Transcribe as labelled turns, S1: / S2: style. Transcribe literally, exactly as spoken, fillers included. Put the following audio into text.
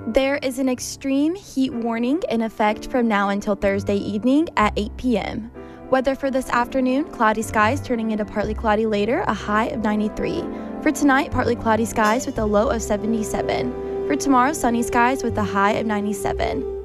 S1: There is an extreme heat warning in effect from now until Thursday evening at eight p.m. Weather for this afternoon, cloudy skies turning into partly cloudy later, a high of ninety-three. For tonight, partly cloudy skies with a low of seventy-seven. For tomorrow, sunny skies with a high of ninety-seven.